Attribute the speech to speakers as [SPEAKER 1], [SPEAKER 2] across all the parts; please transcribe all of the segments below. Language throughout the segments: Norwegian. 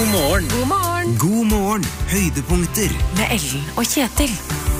[SPEAKER 1] morgen.
[SPEAKER 2] God morgen.
[SPEAKER 3] God morgen, høydepunkter.
[SPEAKER 2] Med Ellen og Kjetil.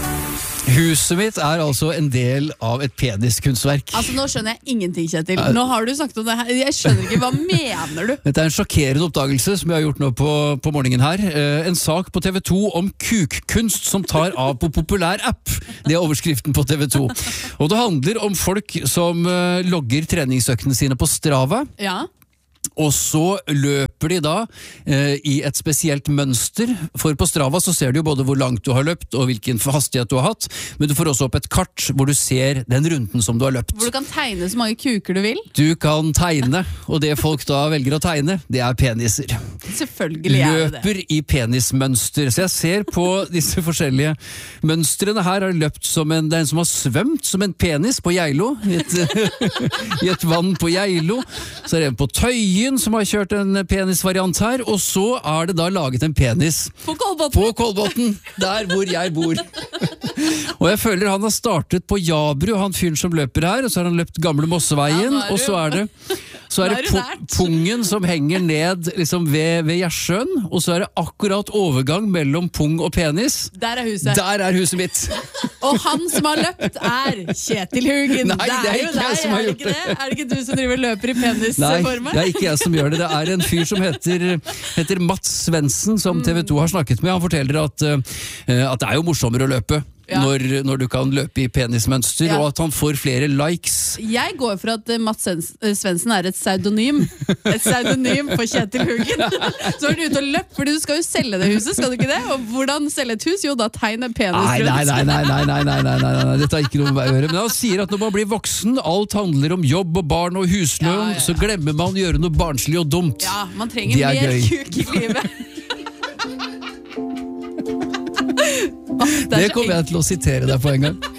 [SPEAKER 4] Huset mitt altså en del av et peniskunstverk.
[SPEAKER 5] Altså nå skjønner jeg ingenting, Kjetil. Nå har du sagt om det her. Jeg skjønner ikke, hva mener du?
[SPEAKER 4] Dette en sjokkerende oppdagelse som jeg har gjort nå på morgenen her. En sak på TV 2 om kukkunst som tar av på populær app. Det overskriften på TV 2. Og det handler om folk som logger treningsøktene sine på Strava.
[SPEAKER 5] Ja.
[SPEAKER 4] Og så løper de da i et spesielt mønster, for på Strava så ser du jo både hvor langt du har løpt og hvilken hastighet du har hatt, men du får også opp et kart hvor du ser den runden som du har løpt.
[SPEAKER 5] Hvor du kan tegne så mange kuker du vil?
[SPEAKER 4] Du kan tegne, og det folk da velger å tegne, det er peniser.
[SPEAKER 5] Selvfølgelig er det det.
[SPEAKER 4] Løper i penismønster. Så jeg ser på disse forskjellige mønstrene her, har løpt som det er en som har svømt som en penis på Geilo, i et vann på Geilo. Så er det en på Tøyen som har kjørt en penisvariant her, og så er det da laget en penis
[SPEAKER 5] på Kolbotn,
[SPEAKER 4] der hvor jeg bor. Og jeg føler han har startet på Jabru, han fyren som løper her, og så har han løpt Gamle Mosseveien, og så er det pungen som henger ned liksom ved Gjersjøen, og så er det akkurat overgang mellom pung og penis.
[SPEAKER 5] Der er huset.
[SPEAKER 4] Der er huset mitt.
[SPEAKER 5] Og han som har løpt Kjetil Hugen.
[SPEAKER 4] Nei, det er ikke jeg som har gjort det.
[SPEAKER 5] Er det ikke du som driver og løper i penisformet?
[SPEAKER 4] Nei, det er ikke jeg som gjør det. Det er en fyr som heter Mats Svendsen, som TV 2 har snakket med. Han forteller at det er jo morsommere å løpe. Ja. Når du kan løpe i penismønster, og at han får flere likes. Jeg
[SPEAKER 5] går for at Mats Svendsen er et pseudonym. Et pseudonym for Kjetil Hugen. Så er du ute og løp, for du skal jo selge det huset, skal du ikke det? Og hvordan selge et hus? Jo, da tegne penis rundt.
[SPEAKER 4] Nei, dette har ikke noe med å gjøre. Men han sier at når man blir voksen, alt handler om jobb og barn og huslønn, så glemmer man å gjøre noe barnslig og dumt.
[SPEAKER 5] Ja, man trenger mer kuk i livet.
[SPEAKER 4] Det kommer jeg til å sitere deg på en gang.